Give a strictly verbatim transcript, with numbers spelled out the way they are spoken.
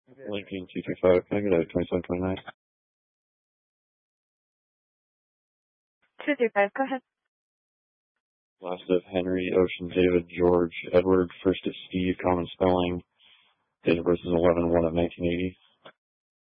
Lincoln two two five, can I get a twenty-seven twenty-nine? two two five, go ahead. Last of Henry, Ocean, David, George, Edward, first of Steve, common spelling. Date of birth is eleven one of nineteen eighty.